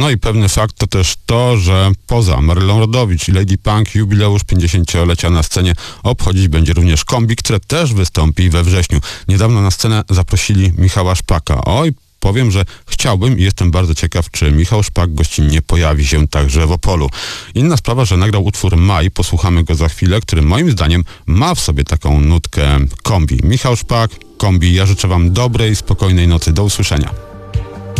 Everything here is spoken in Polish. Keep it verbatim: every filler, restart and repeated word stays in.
No i pewny fakt to też to, że poza Marylą Rodowicz i Lady Punk jubileusz pięćdziesięciolecia na scenie obchodzić będzie również Kombi, które też wystąpi we wrześniu. Niedawno na scenę zaprosili Michała Szpaka. Oj, powiem, że chciałbym i jestem bardzo ciekaw, czy Michał Szpak gościnnie pojawi się także w Opolu. Inna sprawa, że nagrał utwór Maj, posłuchamy go za chwilę, który moim zdaniem ma w sobie taką nutkę Kombi. Michał Szpak, Kombi, ja życzę wam dobrej, spokojnej nocy. Do usłyszenia.